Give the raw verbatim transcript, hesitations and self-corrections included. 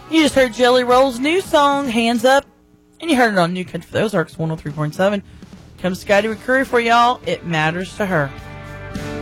You just heard Jelly Roll's new song, Hands Up, and you heard it on New Country for the Ozarks one oh three point seven. Comes Scotty McCreery for y'all. It matters to her.